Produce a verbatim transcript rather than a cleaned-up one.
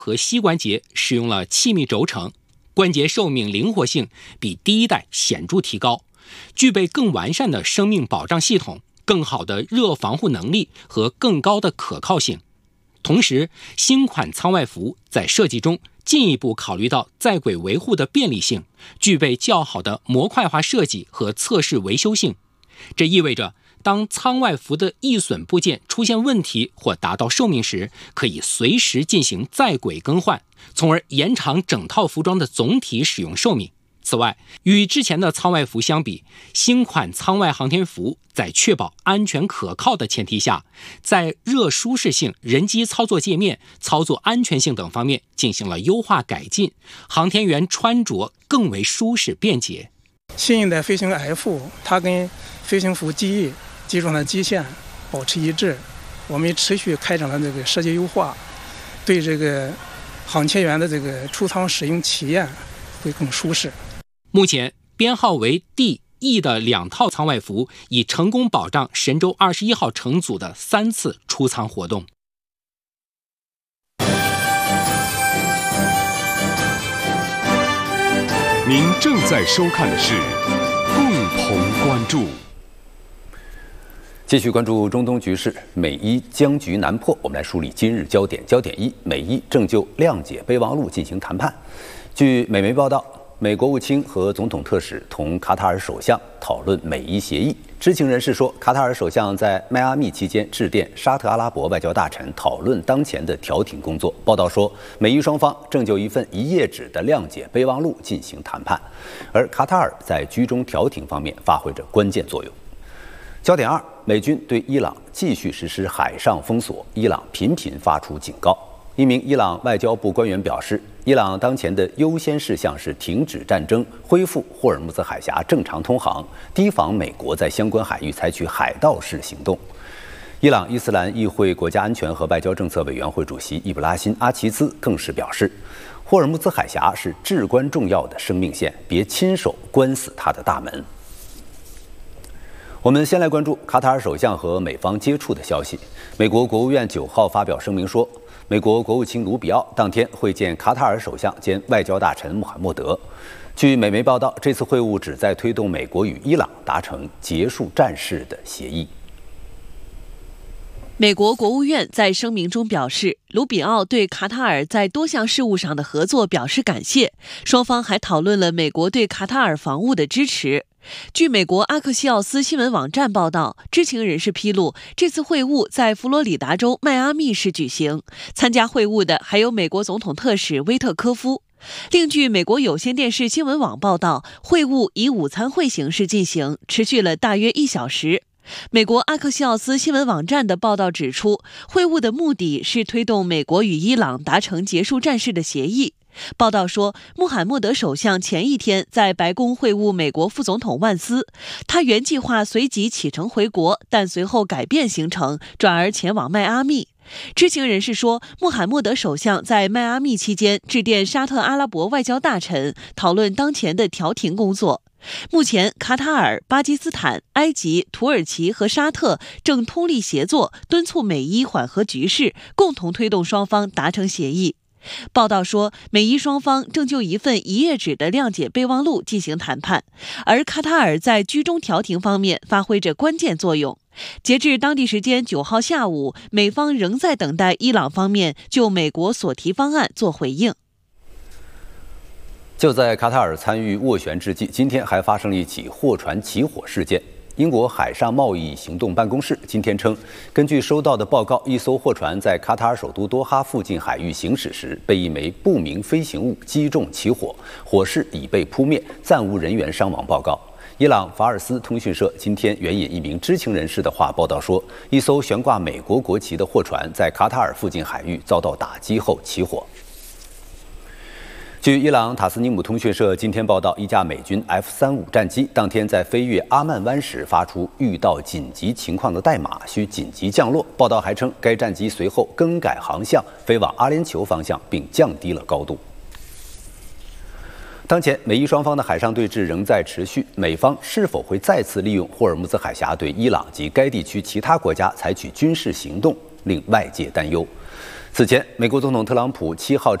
和膝关节使用了气密轴承，关节寿命灵活性比第一代显著提高，具备更完善的生命保障系统、更好的热防护能力和更高的可靠性。同时，新款舱外服在设计中进一步考虑到在轨维护的便利性，具备较好的模块化设计和测试维修性。这意味着当舱外服的易损部件出现问题或达到寿命时，可以随时进行在轨更换，从而延长整套服装的总体使用寿命。此外，与之前的舱外服相比，新款舱外航天服在确保安全可靠的前提下，在热舒适性、人机操作界面、操作安全性等方面进行了优化改进，航天员穿着更为舒适便捷。 新一代飞行 F， 它跟飞行服 G E 基础上的基线保持一致，我们持续开展了这个设计优化，对这个航天员的这个出舱使用体验会更舒适。 目前编号为 D、E 的两套舱外服已成功保障神舟二十一号乘组的三次出舱活动。 您正在收看的是共同关注。 继续关注中东局势，美伊僵局难破，我们来梳理今日焦点。焦点一：美伊正就谅解备忘录进行谈判。据美媒报道，美国务卿和总统特使同卡塔尔首相讨论美伊协议。知情人士说，卡塔尔首相在迈阿密期间致电沙特阿拉伯外交大臣，讨论当前的调停工作。报道说，美伊双方正就一份一页纸的谅解备忘录进行谈判，而卡塔尔在居中调停方面发挥着关键作用。焦点二：美军对伊朗继续实施海上封锁，伊朗频频发出警告。一名伊朗外交部官员表示，伊朗当前的优先事项是停止战争，恢复霍尔木兹海峡正常通航，提防美国在相关海域采取海盗式行动。伊朗伊斯兰议会国家安全和外交政策委员会主席易卜拉欣·阿齐兹更是表示，霍尔木兹海峡是至关重要的生命线，别亲手关死它的大门。我们先来关注卡塔尔首相和美方接触的消息。美国国务院九号发表声明说，美国国务卿卢比奥当天会见卡塔尔首相兼外交大臣穆罕默德。据美媒报道，这次会晤旨在推动美国与伊朗达成结束战事的协议。 美国国务院在声明中表示，卢比奥对卡塔尔在多项事务上的合作表示感谢，双方还讨论了美国对卡塔尔防务的支持。据美国阿克西奥斯新闻网站报道，知情人士披露，这次会晤在佛罗里达州迈阿密市举行，参加会晤的还有美国总统特使威特科夫。另据美国有线电视新闻网报道，会晤以午餐会形式进行，持续了大约一小时。美国阿克西奥斯新闻网站的报道指出，会晤的目的是推动美国与伊朗达成结束战事的协议。报道说，穆罕默德首相前一天在白宫会晤美国副总统万斯，他原计划随即启程回国，但随后改变行程，转而前往迈阿密。知情人士说，穆罕默德首相在迈阿密期间致电沙特阿拉伯外交大臣，讨论当前的调停工作。目前，卡塔尔、巴基斯坦、埃及、土耳其和沙特正通力协作，敦促美伊缓和局势，共同推动双方达成协议。报道说，美伊双方正就一份一页纸的谅解备忘录进行谈判，而卡塔尔在居中调停方面发挥着关键作用。截至当地时间九号下午，美方仍在等待伊朗方面就美国所提方案做回应。 就在卡塔尔参与斡旋之际，今天还发生了一起货船起火事件。英国海上贸易行动办公室今天称，根据收到的报告，一艘货船在卡塔尔首都多哈附近海域行驶时，被一枚不明飞行物击中起火，火势已被扑灭，暂无人员伤亡报告。伊朗法尔斯通讯社今天援引一名知情人士的话报道说，一艘悬挂美国国旗的货船在卡塔尔附近海域遭到打击后起火。据伊朗塔斯尼姆通讯社今天报道，一架美军 F 三十五 战机当天在飞越阿曼湾时发出遇到紧急情况的代码，需紧急降落。报道还称，该战机随后更改航向，飞往阿联酋方向，并降低了高度。当前，美伊双方的海上对峙仍在持续，美方是否会再次利用霍尔木兹海峡对伊朗及该地区其他国家采取军事行动，令外界担忧。 此前，美国总统特朗普七号